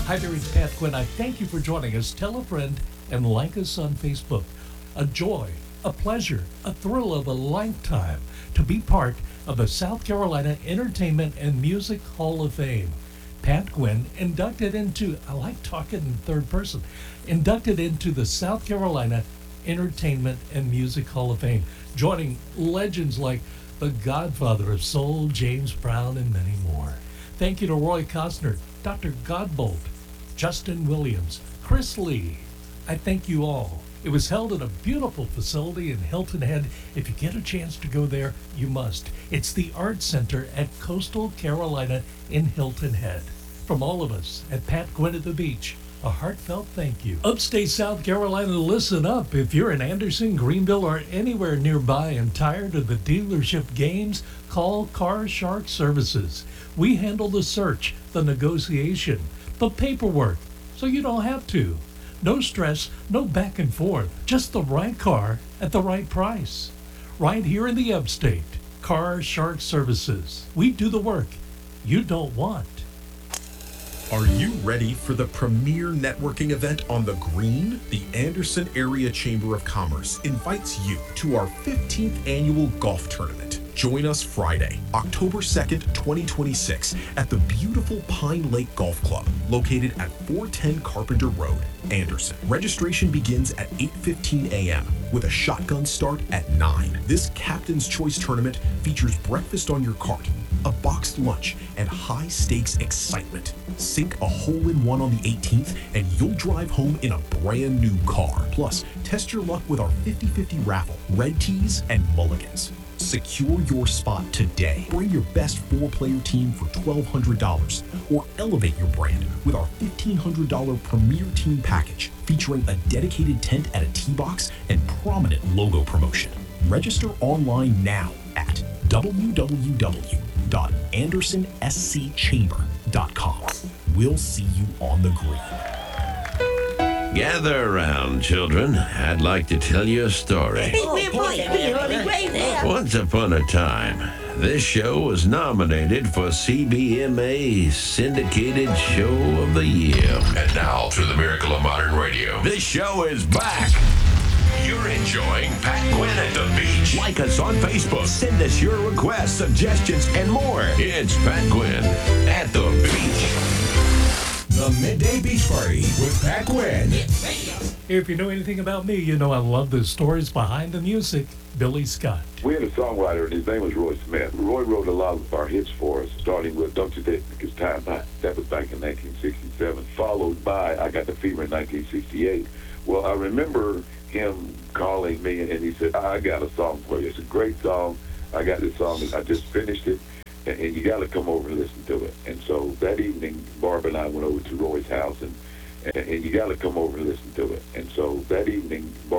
Hi there, it's Pat Quinn. I thank you for joining us. Tell a friend and like us on Facebook. A joy, a pleasure, a thrill of a lifetime to be part of the South Carolina Entertainment and Music Hall of Fame. Pat Quinn, inducted into, I like talking in third person, inducted into the South Carolina Entertainment and Music Hall of Fame, joining legends like the Godfather of Soul, James Brown, and many more. Thank you to Roy Costner, Dr. Godbolt, Justin Williams, Chris Lee. I thank you all. It was held at a beautiful facility in Hilton Head. If you get a chance to go there, you must. It's the Art Center at Coastal Carolina in Hilton Head. From all of us at Pat Quinn at the Beach, a heartfelt thank you. Upstate South Carolina, listen up. If you're in Anderson, Greenville, or anywhere nearby and tired of the dealership games, call Car Shark Services. We handle the search, the negotiation, the paperwork, so you don't have to. No stress, no back and forth, just the right car at the right price. Right here in the Upstate, Car Shark Services. We do the work you don't want. Are you ready for the premier networking event on the Green? The Anderson Area Chamber of Commerce invites you to our 15th annual golf tournament. Join us Friday, October 2nd, 2026 at the beautiful Pine Lake Golf Club, located at 410 Carpenter Road, Anderson. Registration begins at 8:15 a.m. with a shotgun start at 9. This Captain's Choice tournament features breakfast on your cart, a boxed lunch, and high-stakes excitement. Sink a hole-in-one on the 18th, and you'll drive home in a brand new car. Plus, test your luck with our 50-50 raffle, red tees, and mulligans. Secure your spot today. Bring your best 4-player team for $1,200, or elevate your brand with our $1,500 Premier Team Package, featuring a dedicated tent at a tee box and prominent logo promotion. Register online now at www.andersonscchamber.com. We'll see you on the green. Gather around, children. I'd like to tell you a story. Once upon a time, this show was nominated for CBMA Syndicated Show of the Year. And now, through the miracle of modern radio, This show is back. you're enjoying Pat Quinn at the Beach. Like us on Facebook. Send us your requests, suggestions, and more. It's Pat Quinn at the Beach. The Midday Beach Party with Pat Quinn. If you know anything about me, you know I love the stories behind the music. Billy Scott. We had a songwriter, and his name was Roy Smith. Roy wrote a lot of our hits for us, starting with Don't You Think It's Time Back. That was back in 1967, followed by I Got the Fever in 1968. Well, I remember him calling me, and he said, I got a song for you. It's a great song. I got this song, and I just finished it, and you got to come over and listen to it. And so that evening, Barb and I went over to Roy's house, and you got to come over and listen to it. And so that evening, Barb